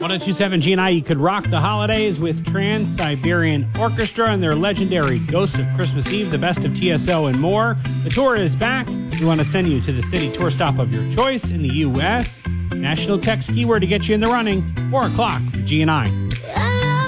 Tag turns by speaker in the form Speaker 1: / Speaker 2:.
Speaker 1: 1027 GNI, you could rock the holidays with Trans-Siberian Orchestra and their legendary Ghosts of Christmas Eve, the best of TSO, and more. The tour is back. We want to send you to the city tour stop of your choice in the U.S. National text keyword to get you in the running. 4 o'clock, GNI.